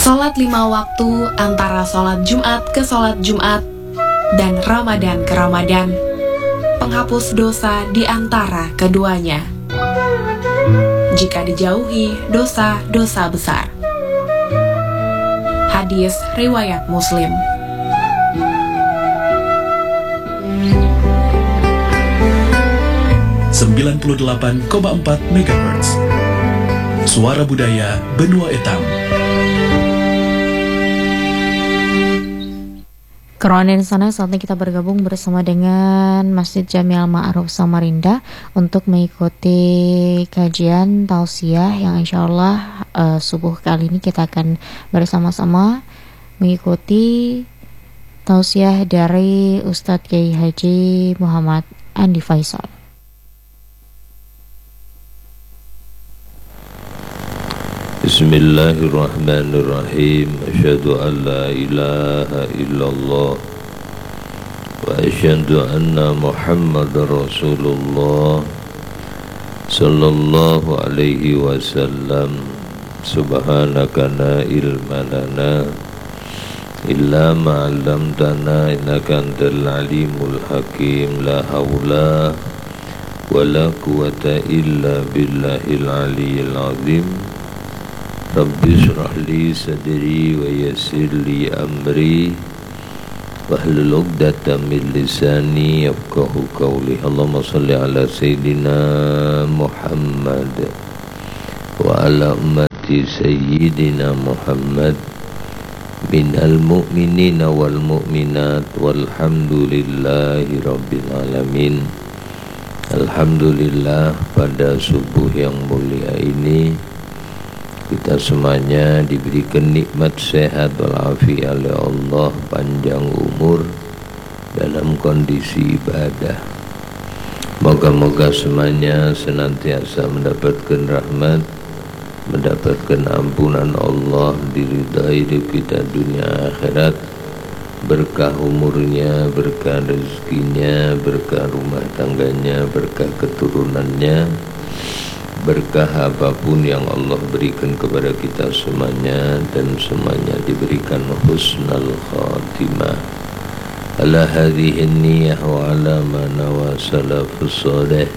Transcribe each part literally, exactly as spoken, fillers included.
Sholat lima waktu antara sholat Jumat ke sholat Jumat dan Ramadan ke Ramadan, penghapus dosa di antara keduanya. Jika dijauhi dosa-dosa besar. Hadis riwayat Muslim. sembilan puluh delapan koma empat megahertz Suara Budaya Benua Etam. Keronen sana, saatnya kita bergabung bersama dengan Masjid Jami Al-Ma'ruf Samarinda untuk mengikuti kajian tausiah yang insya Allah uh, subuh kali ini kita akan bersama-sama mengikuti tausiah dari Ustadz Kiai Haji Muhammad Andi Faisal. Bismillahirrahmanirrahim. Asyhadu an la ilaha illallah wa asyhadu anna Muhammadar Rasulullah sallallahu alaihi wasallam. Subhanaka la ilma lana illa ma 'allamtana innaka antal alimul hakim. La haula wa la quwwata illa billahil aliyyil azim. Rabbi shrah li sadri wa yassir li amri wahlul 'uqdatam min lisani yafqahu qawli. Allahumma shalli ala sayyidina Muhammad wa ala ummati sayyidina Muhammad minal mu'minina wal mu'minat walhamdulillahi rabbil alamin. Alhamdulillah, pada subuh yang mulia ini kita semuanya diberikan nikmat sehat walafiat oleh Allah, panjang umur dalam kondisi ibadah. Moga-moga semuanya senantiasa mendapatkan rahmat, mendapatkan ampunan Allah, diridai hidup kita dunia akhirat, berkah umurnya, berkah rezekinya, berkah rumah tangganya, berkah keturunannya, berkah apapun yang Allah berikan kepada kita semuanya, dan semuanya diberikan husnul khatimah ala hadhihi niyah wa ala ma nawa salafus salih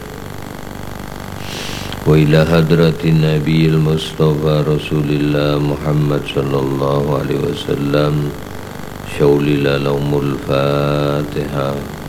wa ila hadratin nabiyil mustafa rasulillah Muhammad sallallahu alaihi wasallam. Syaulila laumul fatihah.